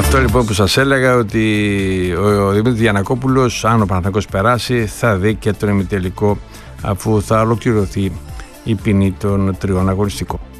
Αυτό λοιπόν που σας έλεγα, ότι ο Δημήτρης Γιαννακόπουλος, αν ο Παναθηναϊκός περάσει, θα δει και τον ημιτελικό, αφού θα ολοκληρωθεί η ποινή των 3 αγωνιστικών.